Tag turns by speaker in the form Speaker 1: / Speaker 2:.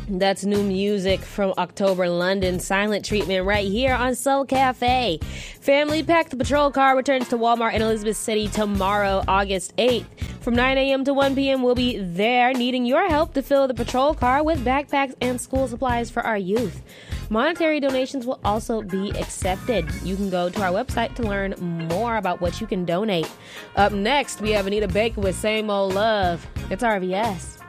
Speaker 1: That's new music from October London, Silent Treatment, right here on Soul Cafe. Family Pack the Patrol Car returns to Walmart in Elizabeth City tomorrow, August 8th. From 9 a.m. to 1 p.m., we'll be there needing your help to fill the patrol car with backpacks and school supplies for our youth. Monetary donations will also be accepted. You can go to our website to learn more about what you can donate. Up next, we have Anita Baker with Same Old Love. It's RVS.